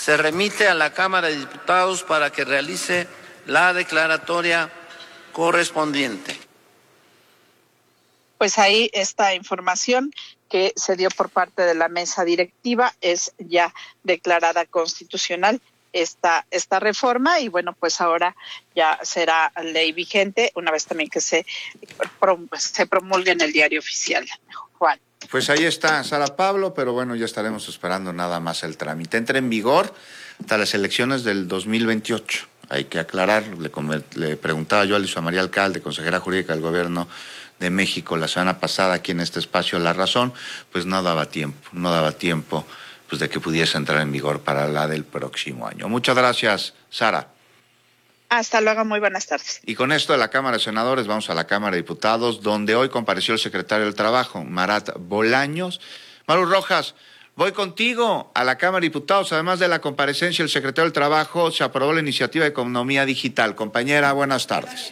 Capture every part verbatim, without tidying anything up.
se remite a la Cámara de Diputados para que realice la declaratoria correspondiente. Pues ahí esta información que se dio por parte de la mesa directiva es ya declarada constitucional esta esta reforma y bueno, pues ahora ya será ley vigente una vez también que se, se promulgue en el Diario Oficial. Juan. Pues ahí está, Sara Pablo, pero bueno, ya estaremos esperando nada más el trámite. Entra en vigor hasta las elecciones del dos mil veintiocho. Hay que aclarar, le, le preguntaba yo a Luisa María Alcalde, consejera jurídica del Gobierno de México, la semana pasada aquí en este espacio La Razón, pues no daba tiempo, no daba tiempo pues de que pudiese entrar en vigor para la del próximo año. Muchas gracias, Sara. Hasta luego, muy buenas tardes. Y con esto de la Cámara de Senadores vamos a la Cámara de Diputados, donde hoy compareció el secretario del Trabajo, Marat Bolaños. Maru Rojas, voy contigo a la Cámara de Diputados. Además de la comparecencia del secretario del Trabajo, se aprobó la iniciativa de economía digital. Compañera, buenas tardes.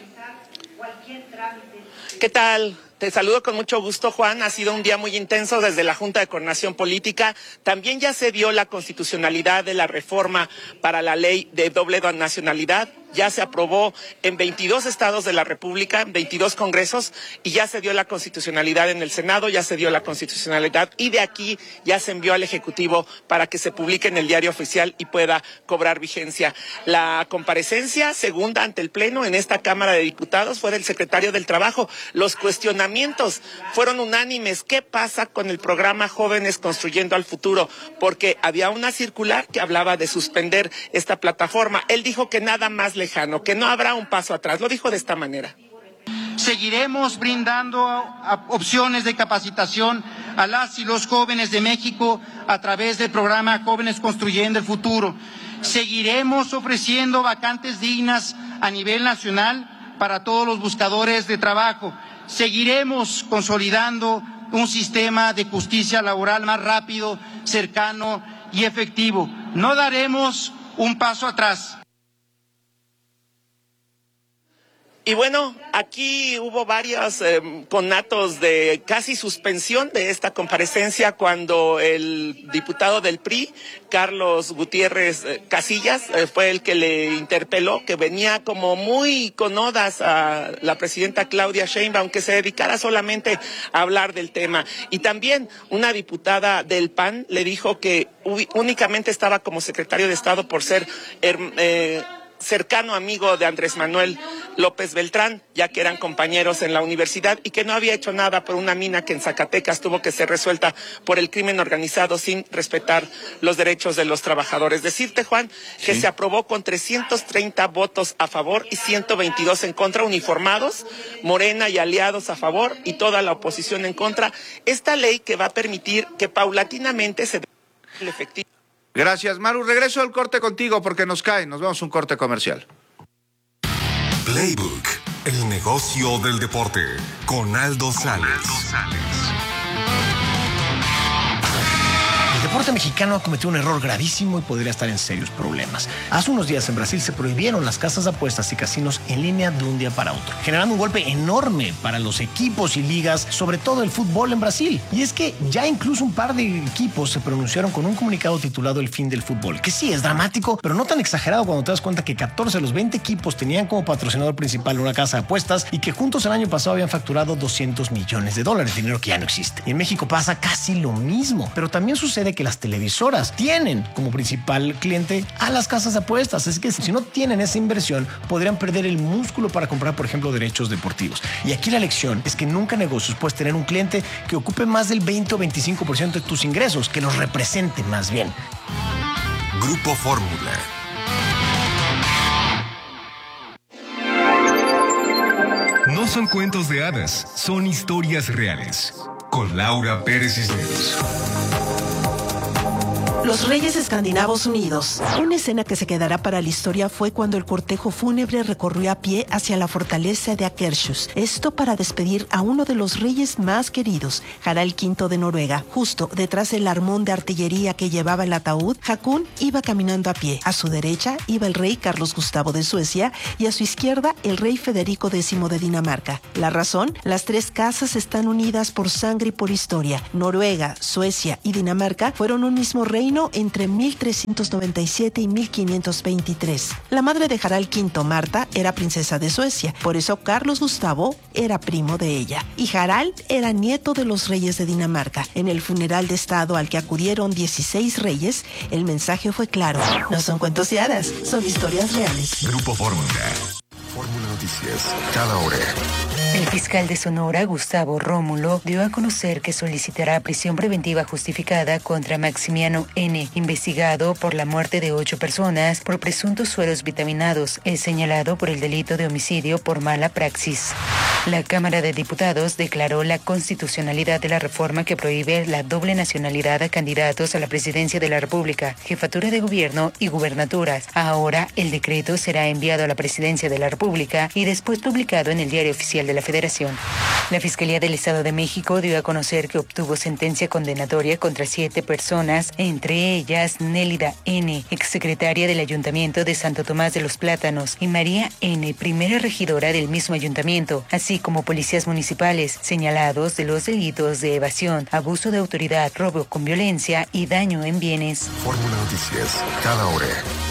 ¿Qué tal? Te saludo con mucho gusto, Juan. Ha sido un día muy intenso desde la Junta de Coordinación Política. También ya se dio la constitucionalidad de la reforma para la ley de doble nacionalidad. Ya se aprobó en veintidós estados de la República, en veintidós congresos, y ya se dio la constitucionalidad en el Senado, ya se dio la constitucionalidad, y de aquí ya se envió al Ejecutivo para que se publique en el Diario Oficial y pueda cobrar vigencia. La comparecencia segunda ante el Pleno en esta Cámara de Diputados fue del secretario del Trabajo. Los cuestionamientos fueron unánimes. ¿Qué pasa con el programa Jóvenes Construyendo al Futuro? Porque había una circular que hablaba de suspender esta plataforma. Él dijo que nada más lejano, que no habrá un paso atrás. Lo dijo de esta manera. Seguiremos brindando opciones de capacitación a las y los jóvenes de México a través del programa Jóvenes Construyendo el Futuro. Seguiremos ofreciendo vacantes dignas a nivel nacional para todos los buscadores de trabajo. Seguiremos consolidando un sistema de justicia laboral más rápido, cercano y efectivo. No daremos un paso atrás. Y bueno, aquí hubo varios eh, conatos de casi suspensión de esta comparecencia cuando el diputado del P R I, Carlos Gutiérrez eh, Casillas, eh, fue el que le interpeló, que venía como muy con odas a la presidenta Claudia Sheinbaum, que se dedicara solamente a hablar del tema. Y también una diputada del P A N le dijo que únicamente estaba como secretario de Estado por ser Eh, cercano amigo de Andrés Manuel López Beltrán, ya que eran compañeros en la universidad, y que no había hecho nada por una mina que en Zacatecas tuvo que ser resuelta por el crimen organizado sin respetar los derechos de los trabajadores. Decirte, Juan, que sí se aprobó con trescientos treinta votos a favor y ciento veintidós en contra, uniformados, Morena y aliados a favor y toda la oposición en contra, esta ley que va a permitir que paulatinamente se dé el efectivo. Gracias, Maru. Regreso al corte contigo porque nos cae. Nos vemos un corte comercial. Playbook, el negocio del deporte, con Aldo Sales. El deporte mexicano ha cometido un error gravísimo y podría estar en serios problemas. Hace unos días en Brasil se prohibieron las casas de apuestas y casinos en línea de un día para otro, generando un golpe enorme para los equipos y ligas, sobre todo el fútbol en Brasil. Y es que ya incluso un par de equipos se pronunciaron con un comunicado titulado El fin del fútbol, que sí es dramático, pero no tan exagerado cuando te das cuenta que catorce de los veinte equipos tenían como patrocinador principal una casa de apuestas y que juntos el año pasado habían facturado doscientos millones de dólares, dinero que ya no existe. Y en México pasa casi lo mismo, pero también sucede que las televisoras tienen como principal cliente a las casas de apuestas, así que si no tienen esa inversión podrían perder el músculo para comprar, por ejemplo, derechos deportivos. Y aquí la lección es que nunca en negocios puedes tener un cliente que ocupe más del veinte o veinticinco por ciento de tus ingresos, que los represente más bien. Grupo Fórmula. No son cuentos de hadas, son historias reales. Con Laura Pérez Cisneros. Los Reyes Escandinavos Unidos. Una escena que se quedará para la historia fue cuando el cortejo fúnebre recorrió a pie hacia la fortaleza de Akershus. Esto para despedir a uno de los reyes más queridos, Harald quinto de Noruega. Justo detrás del armón de artillería que llevaba el ataúd, Haakon iba caminando a pie. A su derecha iba el rey Carlos Gustavo de Suecia y a su izquierda el rey Federico décimo de Dinamarca. La razón, las tres casas están unidas por sangre y por historia. Noruega, Suecia y Dinamarca fueron un mismo reino reinó entre mil trescientos noventa y siete y mil quinientos veintitrés. La madre de Harald quinto, Marta, era princesa de Suecia, por eso Carlos Gustavo era primo de ella. Y Harald era nieto de los reyes de Dinamarca. En el funeral de estado al que acudieron dieciséis reyes, el mensaje fue claro. No son cuentos de hadas, son historias reales. Grupo Fórmula. Fórmula Noticias, cada hora. El fiscal de Sonora, Gustavo Rómulo, dio a conocer que solicitará prisión preventiva justificada contra Maximiano N., investigado por la muerte de ocho personas por presuntos sueros vitaminados. Es señalado por el delito de homicidio por mala praxis. La Cámara de Diputados declaró la constitucionalidad de la reforma que prohíbe la doble nacionalidad a candidatos a la presidencia de la República, jefatura de gobierno y gubernaturas. Ahora, el decreto será enviado a la presidencia de la República y después publicado en el Diario Oficial de la Federación. La Fiscalía del Estado de México dio a conocer que obtuvo sentencia condenatoria contra siete personas, entre ellas Nélida N., exsecretaria del Ayuntamiento de Santo Tomás de los Plátanos, y María N., primera regidora del mismo ayuntamiento, así como policías municipales, señalados de los delitos de evasión, abuso de autoridad, robo con violencia y daño en bienes. Fórmula Noticias, cada hora.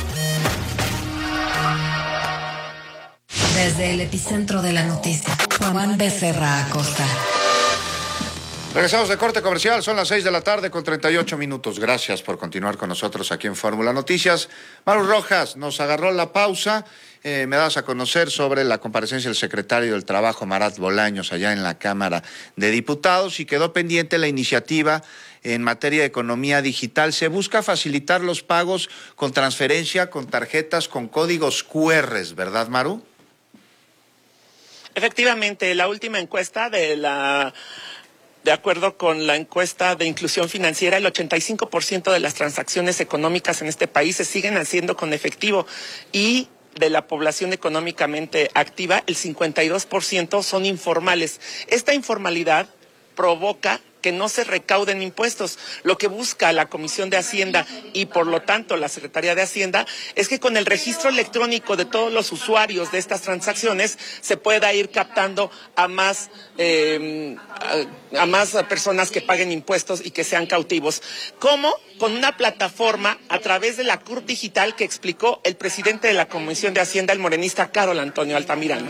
Desde el epicentro de la noticia, Juan Becerra Acosta. Regresamos de corte comercial, son las seis de la tarde con treinta y ocho minutos. Gracias por continuar con nosotros aquí en Fórmula Noticias. Maru Rojas nos agarró la pausa. Eh, me das a conocer sobre la comparecencia del secretario del Trabajo, Marat Bolaños, allá en la Cámara de Diputados, y quedó pendiente la iniciativa en materia de economía digital. Se busca facilitar los pagos con transferencia, con tarjetas, con códigos cu erres, ¿verdad, Maru? Efectivamente, la última encuesta de la... De acuerdo con la encuesta de inclusión financiera, el ochenta y cinco por ciento de las transacciones económicas en este país se siguen haciendo con efectivo, y de la población económicamente activa, el cincuenta y dos por ciento son informales. Esta informalidad provoca que no se recauden impuestos. Lo que busca la Comisión de Hacienda y por lo tanto la Secretaría de Hacienda es que con el registro electrónico de todos los usuarios de estas transacciones se pueda ir captando a más eh, a, a más personas que paguen impuestos y que sean cautivos. ¿Cómo? Con una plataforma a través de la C U R digital que explicó el presidente de la Comisión de Hacienda, el morenista Carol Antonio Altamirano.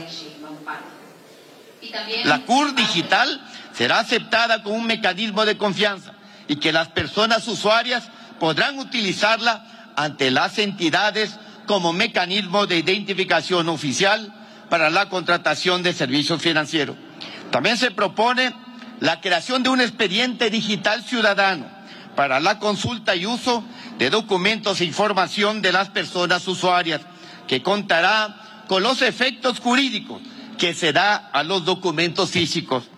La C U R digital será aceptada como un mecanismo de confianza y que las personas usuarias podrán utilizarla ante las entidades como mecanismo de identificación oficial para la contratación de servicios financieros. También se propone la creación de un expediente digital ciudadano para la consulta y uso de documentos e información de las personas usuarias, que contará con los efectos jurídicos que se da a los documentos físicos.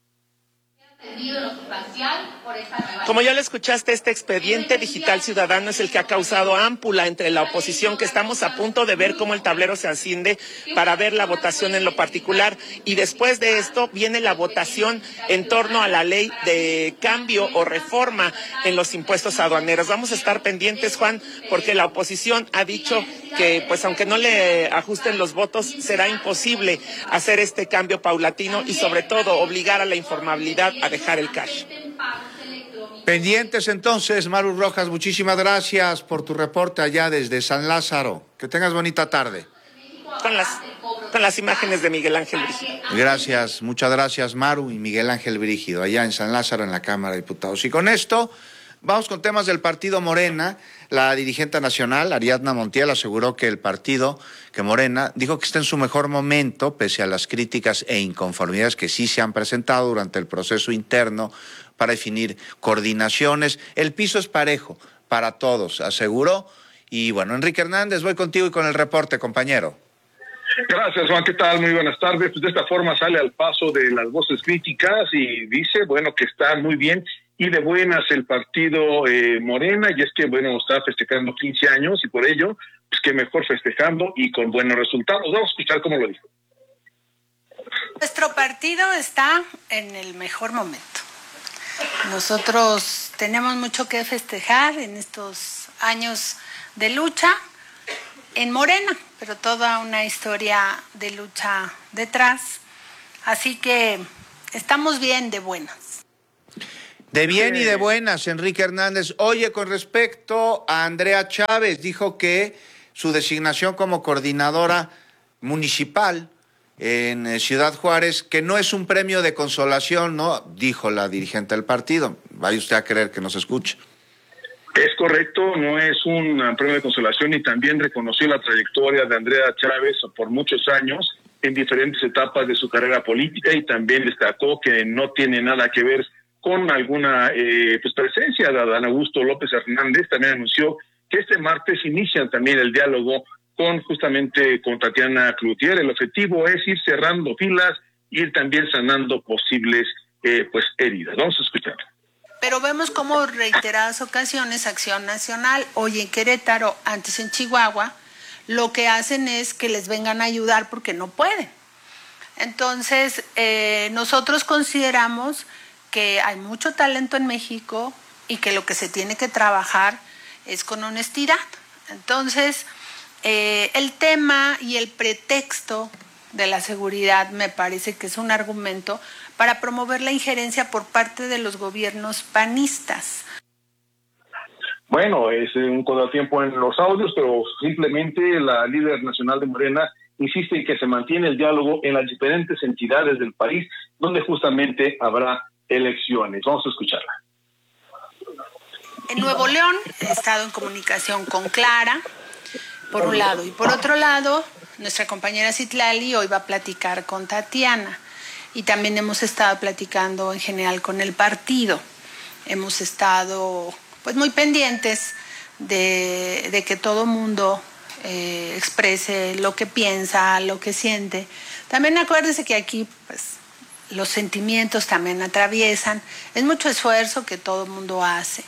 Como ya lo escuchaste, este expediente digital ciudadano es el que ha causado ámpula entre la oposición, que estamos a punto de ver cómo el tablero se asciende para ver la votación en lo particular, y después de esto viene la votación en torno a la ley de cambio o reforma en los impuestos aduaneros. Vamos a estar pendientes, Juan, porque la oposición ha dicho que, pues, aunque no le ajusten los votos, será imposible hacer este cambio paulatino y, sobre todo, obligar a la informabilidad a dejar el cash. Pendientes entonces, Maru Rojas, muchísimas gracias por tu reporte allá desde San Lázaro. Que tengas bonita tarde. Con las, con las imágenes de Miguel Ángel Brígido. Gracias, muchas gracias, Maru y Miguel Ángel Brígido, allá en San Lázaro, en la Cámara de Diputados. Y con esto vamos con temas del partido Morena. La dirigente nacional, Ariadna Montiel, aseguró que el partido, que Morena, dijo que está en su mejor momento, pese a las críticas e inconformidades que sí se han presentado durante el proceso interno para definir coordinaciones. El piso es parejo para todos, aseguró. Y bueno, Enrique Hernández, voy contigo y con el reporte, compañero. Gracias, Juan. ¿Qué tal? Muy buenas tardes. Pues de esta forma sale al paso de las voces críticas y dice, bueno, que está muy bien y de buenas el partido eh, Morena, y es que, bueno, está festejando quince años y por ello, pues que mejor festejando y con buenos resultados. Vamos a escuchar cómo lo dijo. Nuestro partido está en el mejor momento. Nosotros tenemos mucho que festejar en estos años de lucha en Morena, pero toda una historia de lucha detrás. Así que estamos bien de buenas. De bien y de buenas, Enrique Hernández. Oye, con respecto a Andrea Chávez, dijo que su designación como coordinadora municipal en Ciudad Juárez, que no es un premio de consolación, ¿no? Dijo la dirigente del partido. Vaya usted a creer que nos escuche. Es correcto, no es un premio de consolación, y también reconoció la trayectoria de Andrea Chávez por muchos años en diferentes etapas de su carrera política, y también destacó que no tiene nada que ver con alguna eh, pues presencia de Adán Augusto López Hernández. También anunció que este martes inician también el diálogo con justamente con Tatiana Cloutier. El objetivo es ir cerrando filas, ir también sanando posibles eh, pues heridas. Vamos a escuchar. Pero vemos como reiteradas ocasiones Acción Nacional, hoy en Querétaro, antes en Chihuahua, lo que hacen es que les vengan a ayudar porque no pueden. Entonces, eh, nosotros consideramos que hay mucho talento en México y que lo que se tiene que trabajar es con honestidad. Entonces, eh, el tema y el pretexto de la seguridad me parece que es un argumento para promover la injerencia por parte de los gobiernos panistas. Bueno, es un contratiempo en los audios, pero simplemente la líder nacional de Morena insiste en que se mantiene el diálogo en las diferentes entidades del país, donde justamente habrá elecciones. Vamos a escucharla. En Nuevo León he estado en comunicación con Clara, por un lado, y por otro lado, nuestra compañera Citlali hoy va a platicar con Tatiana, y también hemos estado platicando en general con el partido. Hemos estado pues muy pendientes de, de que todo mundo eh, exprese lo que piensa, lo que siente. También acuérdese que aquí pues los sentimientos también atraviesan. Es mucho esfuerzo que todo mundo hace.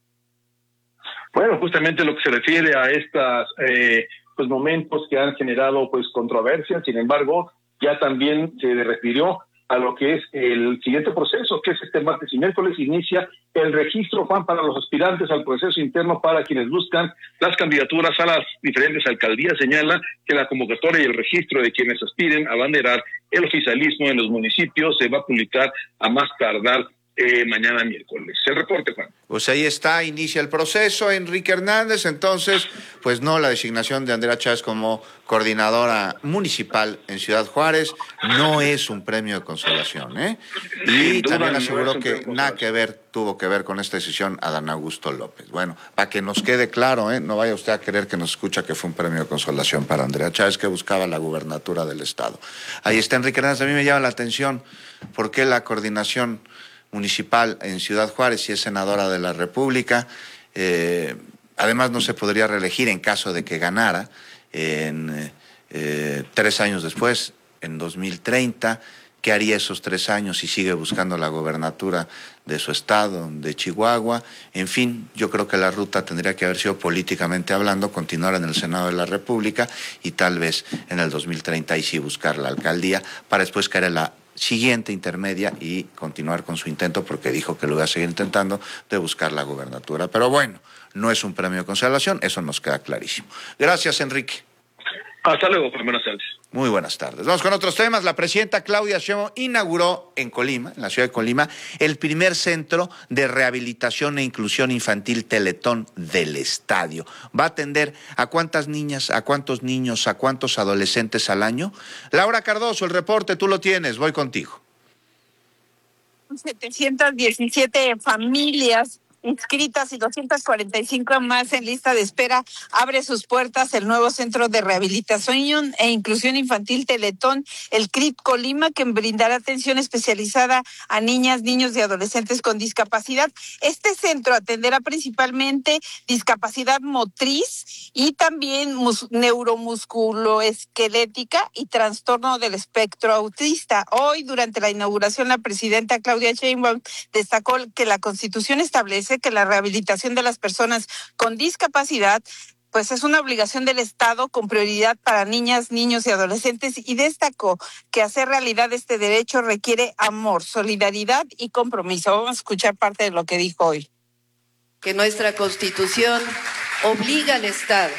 Bueno, justamente lo que se refiere a estos eh, pues momentos que han generado pues controversia. Sin embargo, ya también se refirió a lo que es el siguiente proceso, que es este martes y miércoles inicia el registro, Juan, para los aspirantes al proceso interno para quienes buscan las candidaturas a las diferentes alcaldías. Señala que la convocatoria y el registro de quienes aspiren a abanderar el oficialismo en los municipios se va a publicar a más tardar eh, mañana miércoles. El reporte, Juan. Pues ahí está, inicia el proceso, Enrique Hernández. Entonces, pues no, la designación de Andrea Chávez como coordinadora municipal en Ciudad Juárez no es un premio de consolación, ¿eh? Y también aseguró que nada que ver, tuvo que ver con esta decisión Adán Augusto López. Bueno, para que nos quede claro, ¿eh? No vaya usted a querer que nos escucha que fue un premio de consolación para Andrea Chávez, que buscaba la gubernatura del estado. Ahí está Enrique Hernández. A mí me llama la atención por qué la coordinación municipal en Ciudad Juárez, si es senadora de la República, eh, además no se podría reelegir en caso de que ganara en eh, tres años después, en dos mil treinta. ¿Qué haría esos tres años si sigue buscando la gobernatura de su estado, de Chihuahua? En fin, yo creo que la ruta tendría que haber sido, políticamente hablando, continuar en el Senado de la República y tal vez en el dos mil treinta y sí buscar la alcaldía para después caer en la siguiente intermedia y continuar con su intento, porque dijo que lo iba a seguir intentando, de buscar la gubernatura. Pero bueno, no es un premio de consolación, eso nos queda clarísimo. Gracias, Enrique. Hasta luego, buenas tardes. Muy buenas tardes. Vamos con otros temas. La presidenta Claudia Sheinbaum inauguró en Colima, en la ciudad de Colima, el primer centro de rehabilitación e inclusión infantil Teletón del Estadio. Va a atender a cuántas niñas, a cuántos niños, a cuántos adolescentes al año. Laura Cardoso, el reporte, tú lo tienes, voy contigo. setecientas diecisiete familias inscritas y doscientas cuarenta y cinco más en lista de espera. Abre sus puertas el nuevo Centro de Rehabilitación e Inclusión Infantil Teletón, el C R I T Colima, que brindará atención especializada a niñas, niños y adolescentes con discapacidad. Este centro atenderá principalmente discapacidad motriz y también mus- neuromusculoesquelética y trastorno del espectro autista. Hoy, durante la inauguración, la presidenta Claudia Sheinbaum destacó que la Constitución establece que la rehabilitación de las personas con discapacidad pues es una obligación del Estado con prioridad para niñas, niños y adolescentes, y destacó que hacer realidad este derecho requiere amor, solidaridad y compromiso. Vamos a escuchar parte de lo que dijo hoy. Que nuestra Constitución obliga al Estado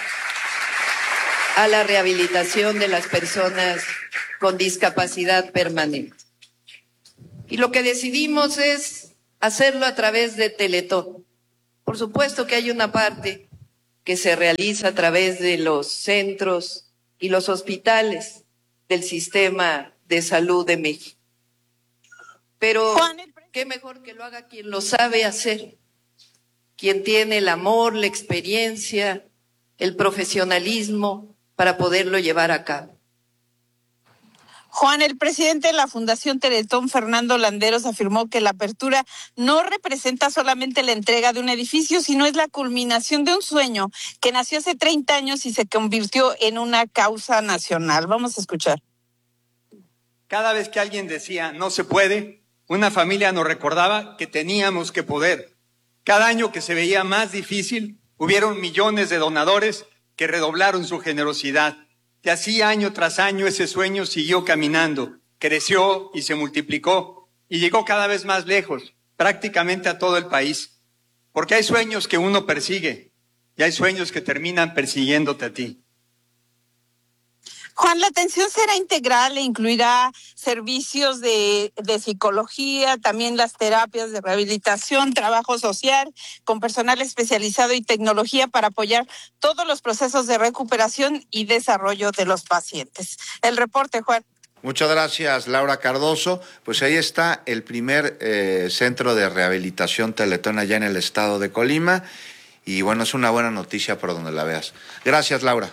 a la rehabilitación de las personas con discapacidad permanente. Y lo que decidimos es hacerlo a través de Teletón. Por supuesto que hay una parte que se realiza a través de los centros y los hospitales del sistema de salud de México. Pero qué mejor que lo haga quien lo sabe hacer, quien tiene el amor, la experiencia, el profesionalismo para poderlo llevar a cabo. Juan, el presidente de la Fundación Teletón, Fernando Landeros, afirmó que la apertura no representa solamente la entrega de un edificio, sino es la culminación de un sueño que nació hace treinta años y se convirtió en una causa nacional. Vamos a escuchar. Cada vez que alguien decía no se puede, una familia nos recordaba que teníamos que poder. Cada año que se veía más difícil, hubieron millones de donadores que redoblaron su generosidad. Y así año tras año ese sueño siguió caminando, creció y se multiplicó y llegó cada vez más lejos, prácticamente a todo el país. Porque hay sueños que uno persigue y hay sueños que terminan persiguiéndote a ti. Juan, la atención será integral e incluirá servicios de, de psicología, también las terapias de rehabilitación, trabajo social, con personal especializado y tecnología para apoyar todos los procesos de recuperación y desarrollo de los pacientes. El reporte, Juan. Muchas gracias, Laura Cardoso. Pues ahí está el primer eh, centro de rehabilitación Teletón allá en el estado de Colima. Y bueno, es una buena noticia por donde la veas. Gracias, Laura.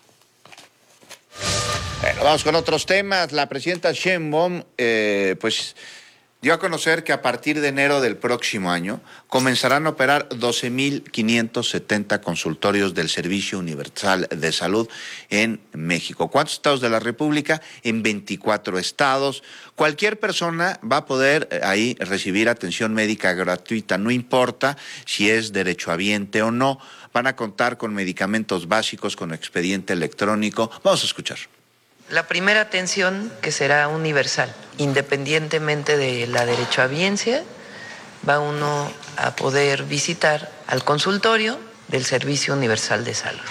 Bueno, vamos con otros temas. La presidenta Sheinbaum, eh, pues, dio a conocer que a partir de enero del próximo año comenzarán a operar doce mil quinientos setenta consultorios del Servicio Universal de Salud en México. ¿Cuántos estados de la República? En veinticuatro estados. Cualquier persona va a poder eh, ahí recibir atención médica gratuita, no importa si es derechohabiente o no. Van a contar con medicamentos básicos, con expediente electrónico. Vamos a escuchar. La primera atención, que será universal, independientemente de la derechohabiencia, va uno a poder visitar al consultorio del Servicio Universal de Salud.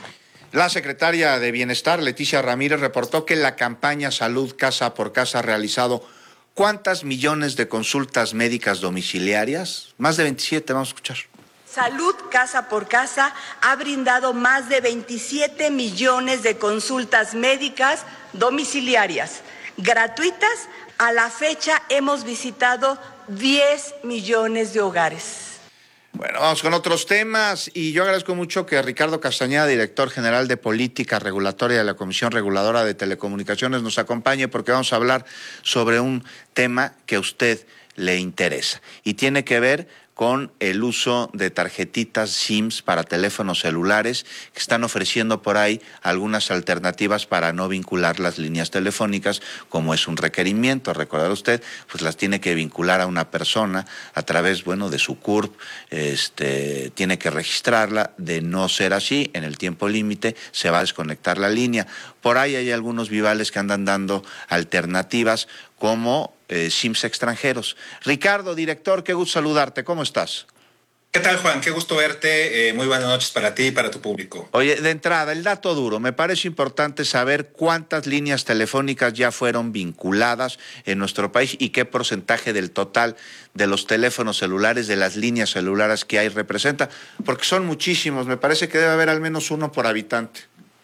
La secretaria de Bienestar, Leticia Ramírez, reportó que la campaña Salud Casa por Casa ha realizado ¿cuántas millones de consultas médicas domiciliarias? Más de veintisiete, vamos a escuchar. Salud Casa por Casa ha brindado más de veintisiete millones de consultas médicas domiciliarias gratuitas. A la fecha hemos visitado diez millones de hogares. Bueno, vamos con otros temas y yo agradezco mucho que Ricardo Castañeda, director general de Política Regulatoria de la Comisión Reguladora de Telecomunicaciones, nos acompañe porque vamos a hablar sobre un tema que a usted le interesa y tiene que ver con el uso de tarjetitas SIMs para teléfonos celulares, que están ofreciendo por ahí algunas alternativas para no vincular las líneas telefónicas, como es un requerimiento. Recordar usted, pues las tiene que vincular a una persona a través, bueno, de su C U R P, este, tiene que registrarla. De no ser así, en el tiempo límite se va a desconectar la línea. Por ahí hay algunos vivales que andan dando alternativas como eh, SIMs extranjeros. Ricardo, director, qué gusto saludarte. ¿Cómo estás? ¿Qué tal, Juan? Qué gusto verte. Eh, muy buenas noches para ti y para tu público. Oye, de entrada, el dato duro. Me parece importante saber cuántas líneas telefónicas ya fueron vinculadas en nuestro país y qué porcentaje del total de los teléfonos celulares, de las líneas celulares que hay representa, porque son muchísimos. Me parece que debe haber al menos uno por habitante.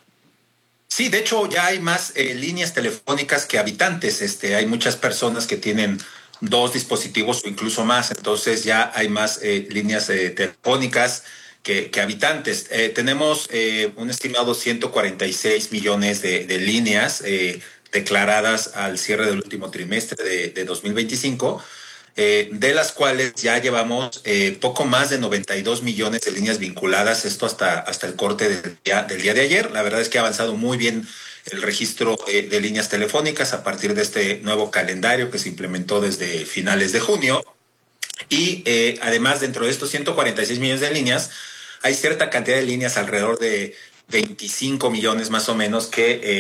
Sí, de hecho ya hay más eh, líneas telefónicas que habitantes. Este, hay muchas personas que tienen dos dispositivos o incluso más, entonces ya hay más eh, líneas eh, telefónicas que, que habitantes. Eh, tenemos eh, un estimado ciento cuarenta y seis millones de, de líneas eh, declaradas al cierre del último trimestre de, de dos mil veinticinco, eh, de las cuales ya llevamos eh, poco más de noventa y dos millones de líneas vinculadas, esto hasta, hasta el corte del día, del día de ayer. La verdad es que ha avanzado muy bien el registro eh, de líneas telefónicas a partir de este nuevo calendario que se implementó desde finales de junio. Y eh, además, dentro de estos ciento cuarenta y seis millones de líneas, hay cierta cantidad de líneas, alrededor de veinticinco millones más o menos, que eh,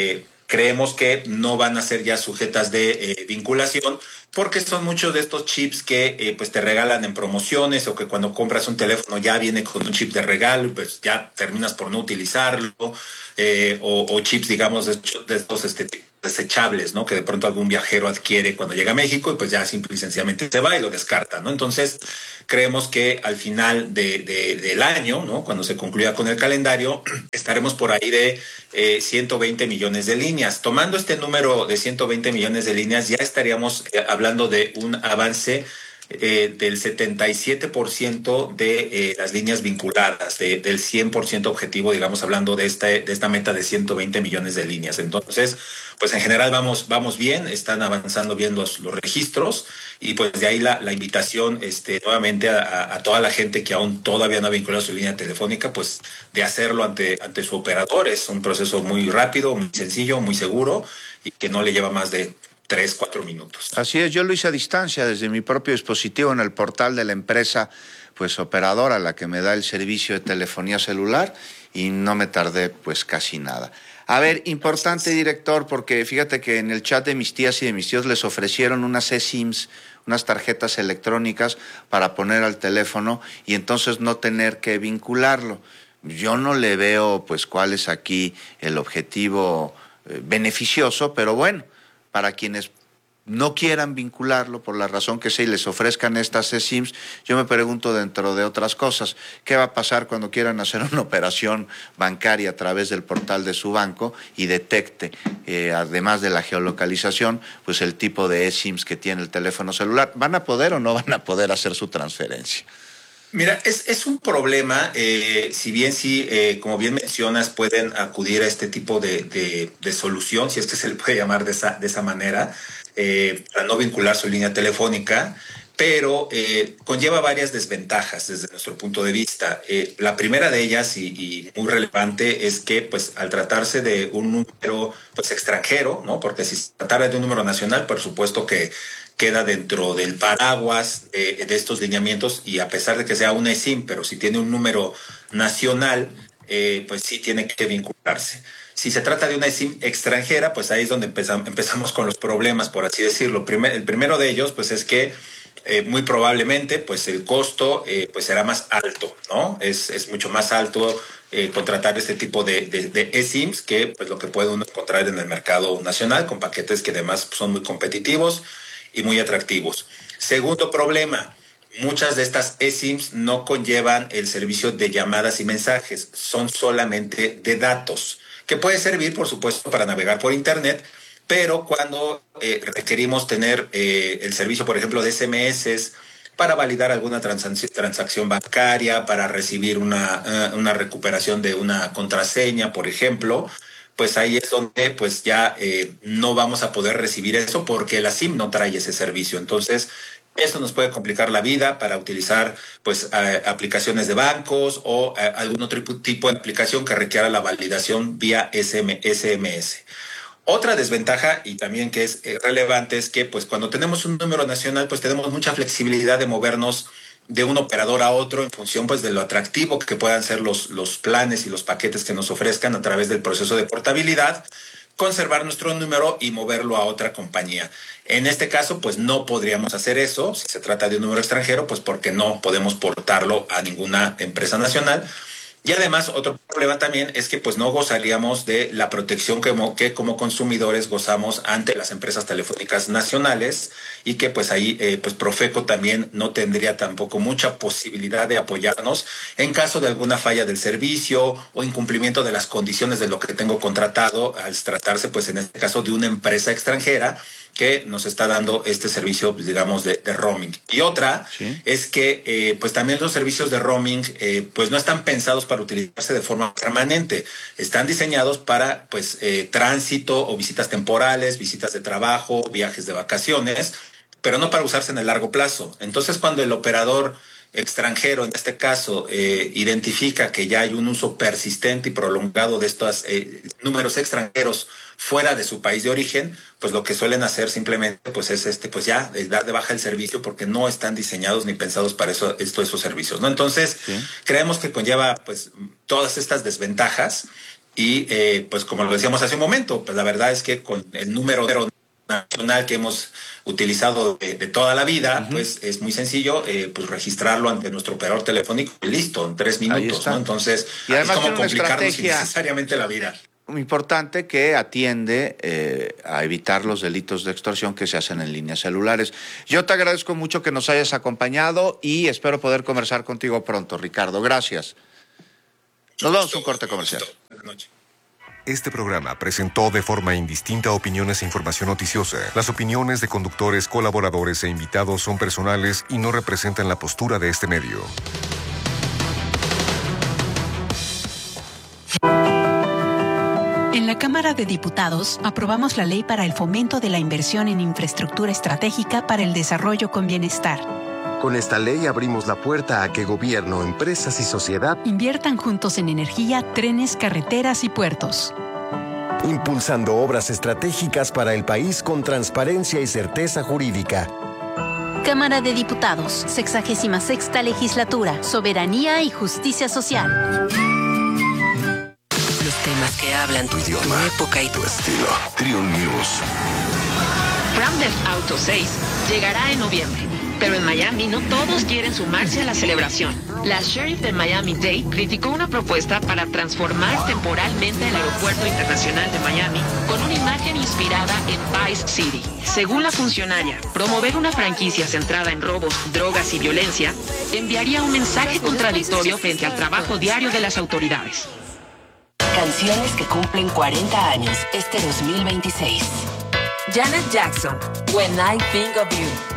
creemos que no van a ser ya sujetas de eh, vinculación, porque son muchos de estos chips que eh, pues te regalan en promociones, o que cuando compras un teléfono ya viene con un chip de regalo, pues ya terminas por no utilizarlo, eh, o, o chips, digamos, de, de estos este, desechables, ¿no? Que de pronto algún viajero adquiere cuando llega a México y pues ya simple y sencillamente se va y lo descarta, ¿no? Entonces, creemos que al final de, de, del año, ¿no? Cuando se concluya con el calendario, estaremos por ahí de eh, ciento veinte millones de líneas. Tomando este número de ciento veinte millones de líneas, ya estaríamos eh, hablando de un avance eh, del setenta y siete por ciento de eh, las líneas vinculadas, de, del cien por ciento objetivo, digamos, hablando de esta, de esta meta de ciento veinte millones de líneas. Entonces, pues en general vamos, vamos bien, están avanzando bien los, los registros, y pues de ahí la, la invitación este, nuevamente a, a toda la gente que aún todavía no ha vinculado su línea telefónica, pues de hacerlo ante, ante su operador. Es un proceso muy rápido, muy sencillo, muy seguro, y que no le lleva más de tres, cuatro minutos. Así es, yo lo hice a distancia desde mi propio dispositivo en el portal de la empresa pues operadora, la que me da el servicio de telefonía celular, y no me tardé pues casi nada. A ver, importante, director, porque fíjate que en el chat de mis tías y de mis tíos les ofrecieron unas eSIMs, unas tarjetas electrónicas para poner al teléfono y entonces no tener que vincularlo. Yo no le veo pues cuál es aquí el objetivo eh, beneficioso, pero bueno, para quienes no quieran vincularlo por la razón que sea y les ofrezcan estas eSIMs, yo me pregunto, dentro de otras cosas, ¿qué va a pasar cuando quieran hacer una operación bancaria a través del portal de su banco y detecte, eh, además de la geolocalización, pues el tipo de eSIMs que tiene el teléfono celular? ¿Van a poder o no van a poder hacer su transferencia? Mira, es, es un problema, eh, si bien sí, eh, como bien mencionas, pueden acudir a este tipo de, de, de solución, si es que se le puede llamar de esa, de esa manera, eh, para no vincular su línea telefónica, pero eh, conlleva varias desventajas desde nuestro punto de vista. Eh, la primera de ellas, y, y muy relevante, es que pues al tratarse de un número pues extranjero, ¿no? Porque si se tratara de un número nacional, por supuesto que queda dentro del paraguas eh, de estos lineamientos, y a pesar de que sea una eSIM, pero si tiene un número nacional, eh, pues sí tiene que vincularse. Si se trata de una eSIM extranjera, pues ahí es donde empezamos, empezamos con los problemas, por así decirlo. Primer, el primero de ellos, pues es que eh, muy probablemente, pues el costo eh, pues será más alto, ¿no? Es, es mucho más alto eh, contratar este tipo de, de, de eSIMs que pues lo que puede uno encontrar en el mercado nacional, con paquetes que además son muy competitivos y muy atractivos. Segundo problema, muchas de estas eSIMs no conllevan el servicio de llamadas y mensajes, son solamente de datos, que puede servir, por supuesto, para navegar por Internet, pero cuando eh, requerimos tener eh, el servicio, por ejemplo, de S M S para validar alguna transac- transacción bancaria, para recibir una, uh, una recuperación de una contraseña, por ejemplo, pues ahí es donde pues ya eh, no vamos a poder recibir eso porque la SIM no trae ese servicio. Entonces, esto nos puede complicar la vida para utilizar pues eh, aplicaciones de bancos o eh, algún otro tipo de aplicación que requiera la validación vía S M S. Otra desventaja, y también que es eh, relevante, es que pues cuando tenemos un número nacional, pues tenemos mucha flexibilidad de movernos de un operador a otro en función pues de lo atractivo que puedan ser los, los planes y los paquetes que nos ofrezcan a través del proceso de portabilidad, conservar nuestro número y moverlo a otra compañía. En este caso, pues no podríamos hacer eso. Si se trata de un número extranjero, pues porque no podemos portarlo a ninguna empresa nacional. Y además, otro problema también es que pues no gozaríamos de la protección que como, que como consumidores gozamos ante las empresas telefónicas nacionales, y que pues ahí eh, pues Profeco también no tendría tampoco mucha posibilidad de apoyarnos en caso de alguna falla del servicio o incumplimiento de las condiciones de lo que tengo contratado, al tratarse pues en este caso de una empresa extranjera que nos está dando este servicio, pues, digamos, de, de roaming. Y otra ¿Sí? es que eh, pues también los servicios de roaming eh, pues no están pensados para utilizarse de forma permanente. Están diseñados para pues eh, tránsito o visitas temporales, visitas de trabajo, viajes de vacaciones, pero no para usarse en el largo plazo. Entonces, cuando el operador extranjero, en este caso, eh, identifica que ya hay un uso persistente y prolongado de estos eh, números extranjeros fuera de su país de origen, pues lo que suelen hacer simplemente pues es este pues ya es dar de baja el servicio, porque no están diseñados ni pensados para eso, esto, esos servicios, ¿no? Entonces, ¿Sí? creemos que conlleva pues todas estas desventajas, y eh, pues como lo decíamos hace un momento, pues la verdad es que con el número nacional que hemos utilizado de, de toda la vida, uh-huh. pues es muy sencillo eh, pues registrarlo ante nuestro operador telefónico y listo, en tres minutos, ¿no? Entonces, y además es como complicarnos innecesariamente la vida. Muy importante que atiende eh, a evitar los delitos de extorsión que se hacen en líneas celulares. Yo te agradezco mucho que nos hayas acompañado y espero poder conversar contigo pronto, Ricardo. Gracias. Nos vamos a un corte comercial. Buenas noches. Este programa presentó de forma indistinta opiniones e información noticiosa. Las opiniones de conductores, colaboradores e invitados son personales y no representan la postura de este medio. En la Cámara de Diputados aprobamos la ley para el fomento de la inversión en infraestructura estratégica para el desarrollo con bienestar. Con esta ley abrimos la puerta a que gobierno, empresas y sociedad inviertan juntos en energía, trenes, carreteras y puertos. Impulsando obras estratégicas para el país con transparencia y certeza jurídica. Cámara de Diputados, sexagésima sexta legislatura, soberanía y justicia social. Los temas que hablan tu idioma, tu época y tu estilo. Trio News. Grand Theft Auto seis llegará en noviembre. Pero en Miami no todos quieren sumarse a la celebración. La sheriff de Miami-Dade criticó una propuesta para transformar temporalmente el aeropuerto internacional de Miami con una imagen inspirada en Vice City. Según la funcionaria, promover una franquicia centrada en robos, drogas y violencia enviaría un mensaje contradictorio frente al trabajo diario de las autoridades. Canciones que cumplen cuarenta años este dos mil veintiséis. Janet Jackson, When I Think of You.